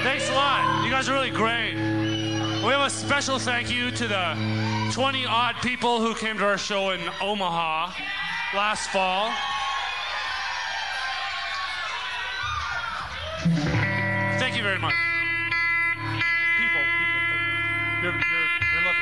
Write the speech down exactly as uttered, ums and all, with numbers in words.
Thanks a lot. You guys are really great. We have a special thank you to the twenty odd people who came to our show in Omaha last fall. Thank you very much. People, people. You're, you're